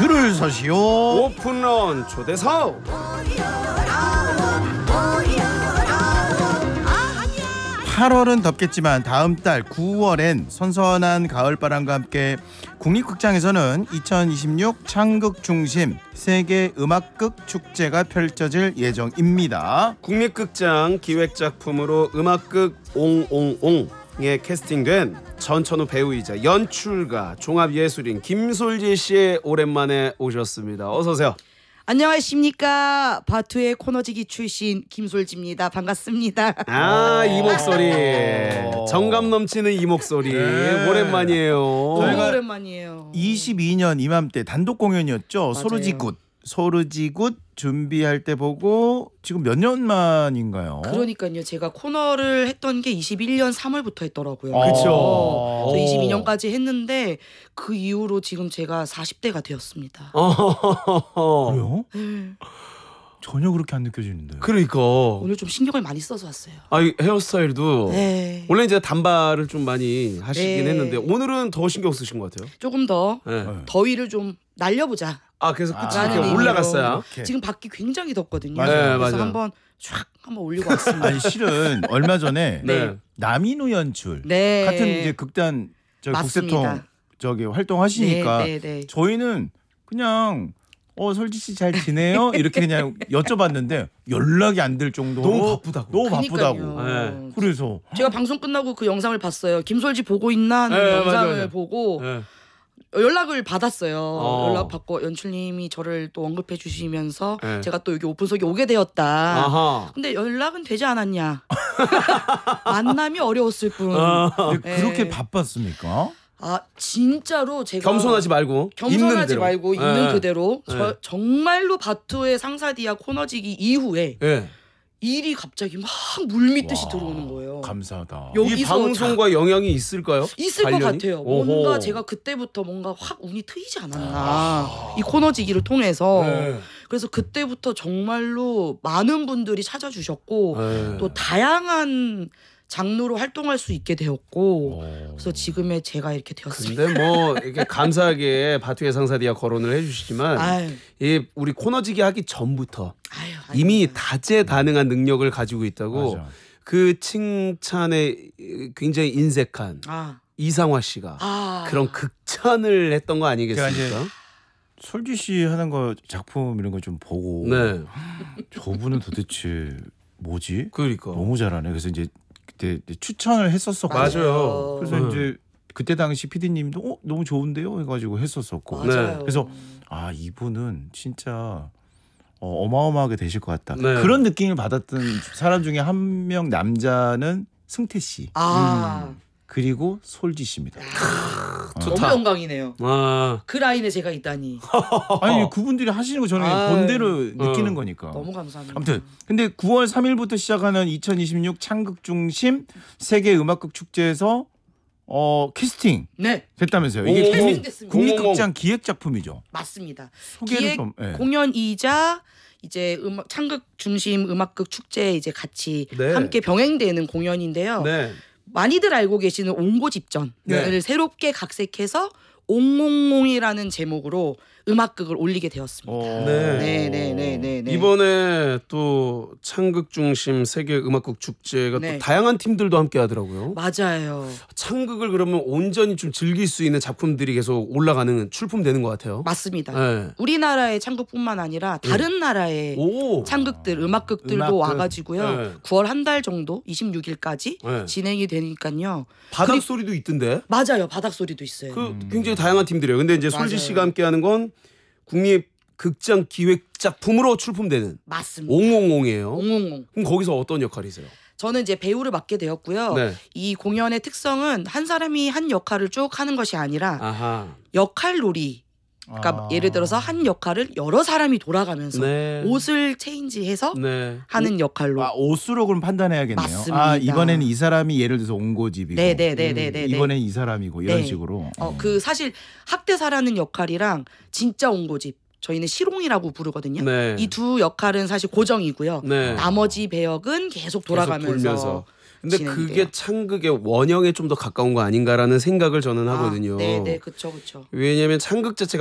줄을 서시오. 오픈런 초대석. 8월은 덥겠지만 다음 달 9월엔 선선한 가을바람과 함께 국립극장에서는 2026 창극 중심 세계 음악극 축제가 펼쳐질 예정입니다. 국립극장 기획작품으로 음악극 옹옹옹에 캐스팅된 전천후 배우이자 연출가 종합예술인 김솔지 씨 오랜만에 오셨습니다. 어서 오세요. 안녕하십니까. 바투의 코너지기 출신 김솔지입니다. 반갑습니다. 아, 이 목소리. 정감 넘치는 이 목소리. 네. 오랜만이에요. 저희가 오랜만이에요. 22년 이맘때 단독 공연이었죠. 맞아요. 소르지굿 준비할 때 보고 지금 몇 년 만인가요? 그러니까요. 제가 코너를 했던 게 21년 3월부터 했더라고요. 그쵸. 그래서 22년까지 했는데 그 이후로 지금 제가 40대가 되었습니다. 그래요? 네. 전혀 그렇게 안 느껴지는데요. 그러니까. 오늘 좀 신경을 많이 써서 왔어요. 아, 이 헤어스타일도 네. 원래 이제 단발을 좀 많이 하시긴 네. 했는데 오늘은 더 신경 쓰신 것 같아요. 조금 더 네. 더위를 좀 날려보자. 아, 그래서 끝이 아, 이렇게 올라갔어요. 이렇게. 지금 밖이 굉장히 덥거든요. 맞아요. 네, 그래서 맞아요. 한번 올리고 왔습니다. 아니 실은 얼마 전에 네. 남인우 연출 네. 같은 이제 극단 맞습니다. 국세통 저기 활동하시니까 네. 저희는 그냥 솔지 씨 잘 지내요? 이렇게 그냥 여쭤봤는데 연락이 안 될 정도로 너무 바쁘다고. 너무 그러니까요. 바쁘다고. 네. 그래서 제가 방송 끝나고 그 영상을 봤어요. 김솔지 보고 있나 하는 네, 영상을 맞아요. 보고 네. 연락을 받았어요. 연락 받고 연출님이 저를 또 언급해 주시면서 네. 제가 또 여기 오픈석에 오게 되었다. 아하. 근데 연락은 되지 않았냐. 만남이 어려웠을 뿐. 근데 그렇게 바빴습니까? 아 진짜로 제가 겸손하지 말고 있는 겸손하지 대로. 말고 있는 네. 그대로 네. 정말로 바투의 상사디아 코너지기 이후에 네. 일이 갑자기 막 물밀듯이 와, 들어오는 거예요. 감사하다. 요- 이 여기서 방송과 영향이 있을까요? 있을 관련이? 것 같아요. 오호. 뭔가 제가 그때부터 뭔가 확 운이 트이지 않았나. 이 코너지기를 통해서. 네. 그래서 그때부터 정말로 많은 분들이 찾아주셨고 네. 또 다양한 장르로 활동할 수 있게 되었고 그래서 지금의 제가 이렇게 되었습니다. 근데 뭐 이렇게 감사하게 바투의 상사디아 거론을 해주시지만 아유, 이 우리 코너지기 하기 전부터 아유, 이미 아닙니다. 다재다능한 능력을 가지고 있다고 맞아. 그 칭찬에 굉장히 인색한 아, 이상화 씨가 아. 그런 극찬을 했던 거 제가 아니겠습니까? 이제 솔지 씨 하는 거 작품 이런 거 좀 보고 네, 저분은 도대체 뭐지? 그러니까 너무 잘하네. 그래서 이제 그때 추천을 했었었고 맞아요. 그래서 네. 이제 그때 당시 PD님도 너무 좋은데요 해가지고 했었었고 맞아요. 그래서 이분은 진짜 어마어마하게 되실 것 같다. 네. 그런 느낌을 받았던 사람 중에 한 명 남자는 승태 씨 아, 그리고 솔지 씨입니다. 너무 좋다. 영광이네요. 아, 그 라인에 제가 있다니 아니 그분들이 하시는 거 저는 그냥 아유. 본대로 느끼는 거니까. 너무 감사합니다. 아무튼 근데 9월 3일부터 시작하는 2026 창극 중심 세계 음악극 축제에서 캐스팅 네, 됐다면서요. 이게 오. 캐스팅됐습니다. 국립극장 기획 작품이죠. 맞습니다. 소개를 기획 좀. 예. 공연이자 이제 창극 중심 음악극 축제에 이제 같이 네. 함께 병행되는 공연인데요. 네. 많이들 알고 계시는 옹고집전을 네. 새롭게 각색해서 옹옹옹이라는 제목으로 음악극을 올리게 되었습니다. 네. 네. 이번에 또 창극 중심 세계 음악극 축제가 네. 또 다양한 팀들도 함께 하더라고요. 맞아요. 창극을 그러면 온전히 좀 즐길 수 있는 작품들이 계속 올라가는 출품되는 것 같아요. 맞습니다. 네. 우리나라의 창극뿐만 아니라 다른 나라의 오. 창극들, 음악극들도 음악극. 와가지고요. 네. 9월 한 달 정도, 26일까지 네. 진행이 되니까요. 바닥 소리도 있던데. 맞아요, 바닥 소리도 있어요. 그 굉장히 다양한 팀들이에요. 근데 이제 솔지 맞아요. 씨가 함께하는 건 국립 극장 기획 작품으로 출품되는 맞습니다. 옹옹옹이에요. 옹옹옹. 그럼 거기서 어떤 역할이세요? 저는 이제 배우를 맡게 되었고요. 네. 이 공연의 특성은 한 사람이 한 역할을 쭉 하는 것이 아니라 아하. 역할놀이. 그러니까 예를 들어서 한 역할을 여러 사람이 돌아가면서 네. 옷을 체인지해서 네. 하는 역할로. 옷으로 그럼 판단해야겠네요. 맞습니다. 이번에는 이 사람이 예를 들어서 옹고집이고 네네네네네. 이번엔 이 사람이고 이런 네. 식으로. 그 사실 학대사라는 역할이랑 진짜 옹고집 저희는 실옹이라고 부르거든요. 네. 이 두 역할은 사실 고정이고요. 네. 나머지 배역은 계속 돌아가면서. 돌면서. 근데 진행이 그게 돼요. 창극의 원형에 좀 더 가까운 거 아닌가라는 생각을 저는 하거든요. 네네, 그쵸. 왜냐하면 창극 자체가